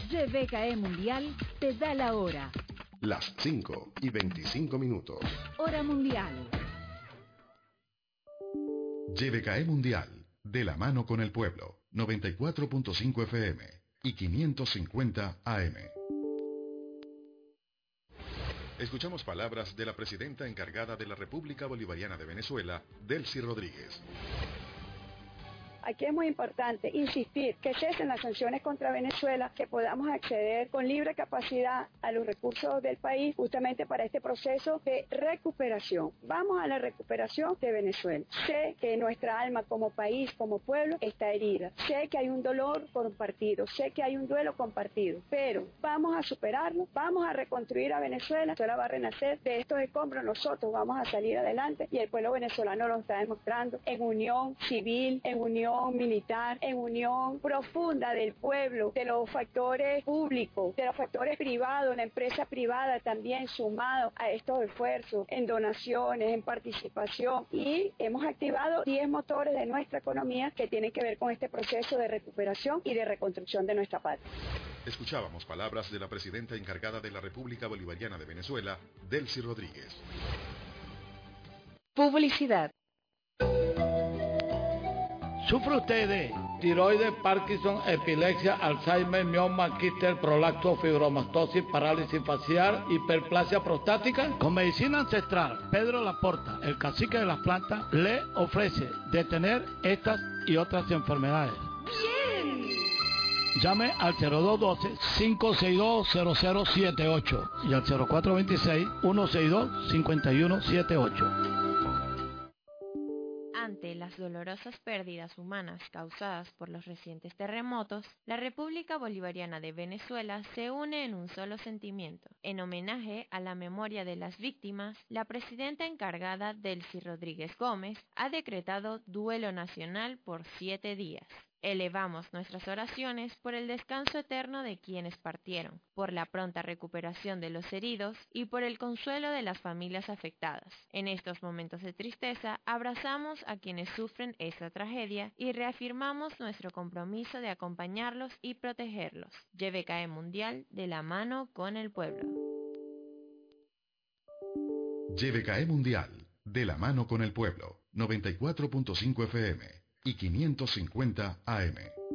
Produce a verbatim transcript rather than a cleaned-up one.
Y B K E Mundial te da la hora. Las cinco y veinticinco minutos. Hora mundial. Y B K E Mundial, de la mano con el pueblo. noventa y cuatro punto cinco F M y quinientos cincuenta A M. Escuchamos palabras de la presidenta encargada de la República Bolivariana de Venezuela, Delcy Rodríguez. Aquí es muy importante insistir que cesen las sanciones contra Venezuela, que podamos acceder con libre capacidad a los recursos del país justamente para este proceso de recuperación. Vamos a la recuperación de Venezuela. Sé que nuestra alma como país, como pueblo, está herida. Sé que hay un dolor compartido, sé que hay un duelo compartido, pero vamos a superarlo, vamos a reconstruir a Venezuela. Venezuela va a renacer de estos escombros, nosotros vamos a salir adelante y el pueblo venezolano lo está demostrando en unión civil, en unión militar, en unión profunda del pueblo, de los factores públicos, de los factores privados, la empresa privada también sumado a estos esfuerzos, en donaciones, en participación, y hemos activado diez motores de nuestra economía que tienen que ver con este proceso de recuperación y de reconstrucción de nuestra patria. Escuchábamos palabras de la presidenta encargada de la República Bolivariana de Venezuela, Delcy Rodríguez. Publicidad. ¿Sufre usted de tiroides, Parkinson, epilepsia, Alzheimer, mioma, quiste, prolapso, fibromastosis, parálisis facial, hiperplasia prostática? Con medicina ancestral, Pedro Laporta, el cacique de las plantas, le ofrece detener estas y otras enfermedades. ¡Bien! Llame al cero dos uno dos, cinco seis dos, cero cero siete ocho y al cero cuatro dos seis, uno seis dos, cinco uno siete ocho. Ante las dolorosas pérdidas humanas causadas por los recientes terremotos, la República Bolivariana de Venezuela se une en un solo sentimiento. En homenaje a la memoria de las víctimas, la presidenta encargada, Delcy Rodríguez Gómez, ha decretado duelo nacional por siete días. Elevamos nuestras oraciones por el descanso eterno de quienes partieron, por la pronta recuperación de los heridos y por el consuelo de las familias afectadas. En estos momentos de tristeza, abrazamos a quienes sufren esta tragedia y reafirmamos nuestro compromiso de acompañarlos y protegerlos. Y B K E Mundial, de la mano con el pueblo. Y B K E Mundial, de la mano con el pueblo. noventa y cuatro punto cinco F M y quinientos cincuenta A M.